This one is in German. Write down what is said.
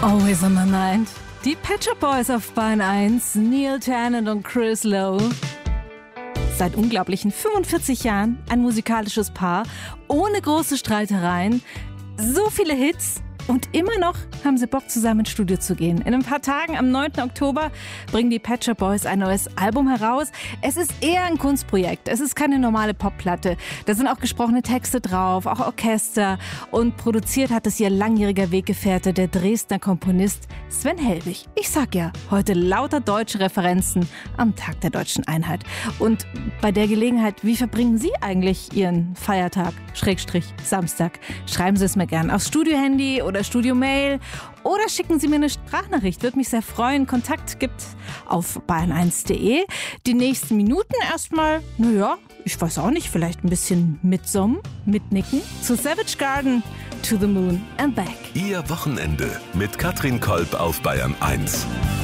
Always on my mind. Die Pet Shop Boys auf Bayern 1, Neil Tennant und Chris Lowe. Seit unglaublichen 45 Jahren ein musikalisches Paar, ohne große Streitereien, so viele Hits. Und immer noch haben sie Bock, zusammen ins Studio zu gehen. In ein paar Tagen, am 9. Oktober, bringen die Pet Shop Boys ein neues Album heraus. Es ist eher ein Kunstprojekt. Es ist keine normale Popplatte. Da sind auch gesprochene Texte drauf, auch Orchester. Und produziert hat es ihr langjähriger Weggefährte, der Dresdner Komponist Sven Helbig. Ich sag ja, heute lauter deutsche Referenzen am Tag der Deutschen Einheit. Und bei der Gelegenheit, wie verbringen Sie eigentlich Ihren Feiertag, Samstag? Schreiben Sie es mir gern aufs Studiohandy oder Studio-Mail oder schicken Sie mir eine Sprachnachricht. Würde mich sehr freuen. Kontakt gibt auf bayern1.de. Die nächsten Minuten erstmal, ich weiß auch nicht, vielleicht ein bisschen mitsummen, mitnicken. Zu Savage Garden, To the Moon and Back. Ihr Wochenende mit Katrin Kolb auf Bayern 1.